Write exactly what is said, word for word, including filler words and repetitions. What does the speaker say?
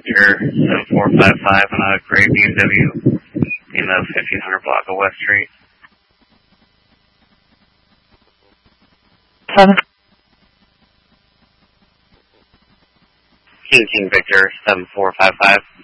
Victor seven four five five on a gray B M W in the fifteen hundred block of West Street. Seven. King King Victor seven four five five.